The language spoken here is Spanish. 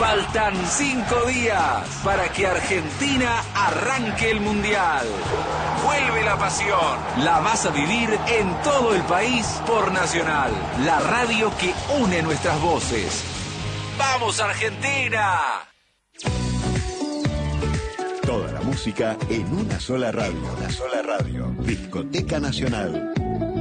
Faltan 5 días para que Argentina arranque el Mundial. Vuelve la pasión. La vas a vivir en todo el país por Nacional, la radio que une nuestras voces. ¡Vamos, Argentina! Toda la música en una sola radio. Discoteca Nacional.